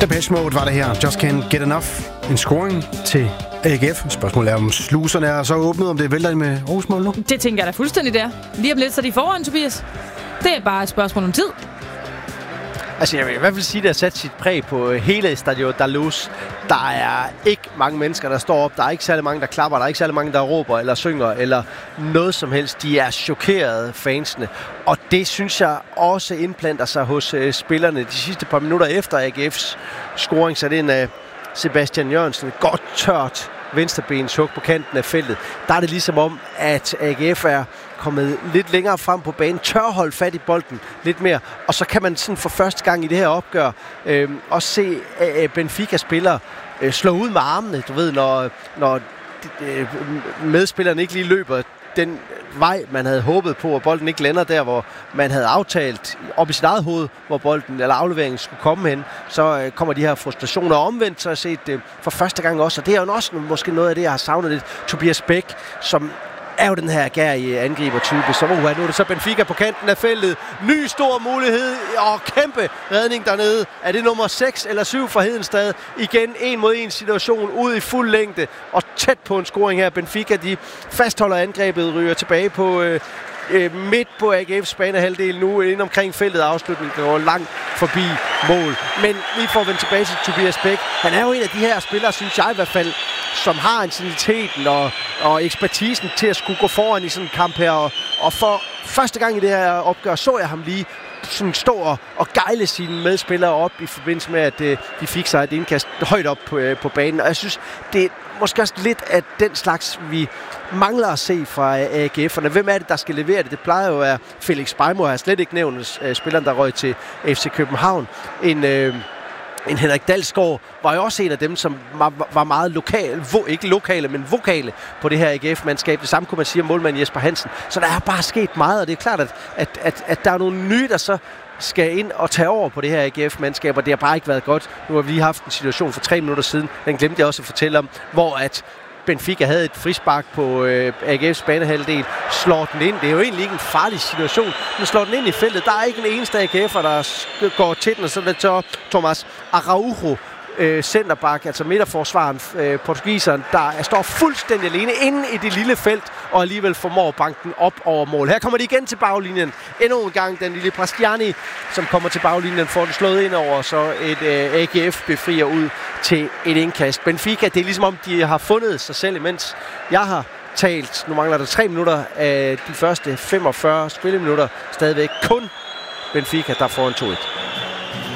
Depeche Mode var det her. Just Can't Get Enough. En scoring til AGF. Spørgsmålet er, om sluserne er så åbnet, om det vælter med Aarhus mål nu? Det tænker jeg da fuldstændig der. Lige om lidt, så de foran, Tobias. Det er bare et spørgsmål om tid. Altså, jeg vil i hvert fald sige, at det har sat sit præg på hele Stadion da Luz. Der er ikke mange mennesker, der står op. Der er ikke særlig mange, der klapper. Der er ikke særlig mange, der råber eller synger eller noget som helst. De er chokerede, fansene. Og det synes jeg også indplanter sig hos spillerne. De sidste par minutter efter AGF's scoring, så det er en Sebastian Jørgensen. Godt tørt venstrebens hug på kanten af feltet. Der er det ligesom om, at AGF er kommet lidt længere frem på banen, tør holde fat i bolden lidt mere, og så kan man sådan for første gang i det her opgør også se Benfica-spillere slå ud med armene, du ved, når medspillerne ikke lige løber den vej, man havde håbet på, og bolden ikke lander der, hvor man havde aftalt op i sit eget hoved, hvor bolden eller afleveringen skulle komme hen, så kommer de her frustrationer omvendt, så har jeg set det for første gang også, og det er jo også måske noget af det, jeg har savnet lidt. Tobias Bæk, som er jo den her gærige angribertype. Så nu er det så Benfica på kanten af feltet. Ny stor mulighed og kæmpe redning dernede. Er det nummer 6 eller 7 for Hedenstad? Igen 1-mod-1 situation ud i fuld længde og tæt på en scoring her. Benfica, de fastholder angrebet, ryger tilbage på midt på AGF's banehalvdel nu, ind omkring feltet. Afslutningen går langt forbi mål. Men lige for at vende tilbage til Tobias Bæk. Han er jo en af de her spillere, synes jeg i hvert fald, som har intensiteten og ekspertisen til at skulle gå foran i sådan en kamp her. Og for første gang i det her opgør, så jeg ham lige sådan stå og gejle sine medspillere op i forbindelse med, at de fik sig et indkast højt op på banen. Og jeg synes, det er måske også lidt af den slags, vi mangler at se fra AGF'erne. Hvem er det, der skal levere det? Det plejer jo at være Felix Beimo. Jeg har slet ikke nævnt spilleren, der røg til FC København. En Henrik Dalsgaard var jo også en af dem, som var meget men vokale på det her AGF-mandskab. Det samme kunne man sige om målmanden Jesper Hansen. Så der er bare sket meget, og det er klart, at der er nogle nye, der så skal ind og tage over på det her AGF-mandskab, og det har bare ikke været godt. Nu har vi lige haft en situation for 3 minutter siden, den glemte jeg også at fortælle om, hvor at Benfica havde et frispark på AGF's banehalvdel, slår den ind. Det er jo egentlig ikke en farlig situation, men slår den ind i feltet. Der er ikke en eneste AGF'er, der går til den, og så er det så Thomas Araujo, centerback, altså midterforsvaren, portugiseren, der står fuldstændig alene inde i det lille felt, og alligevel formår banken op over mål. Her kommer de igen til baglinjen. Endnu en gang den lille Prastiani, som kommer til baglinjen, får den slået ind over, så et AGF befrier ud til et indkast. Benfica, det er ligesom om, de har fundet sig selv, imens jeg har talt. Nu mangler der 3 minutter af de første 45 spilleminutter. Stadigvæk kun Benfica, der får en 2-1.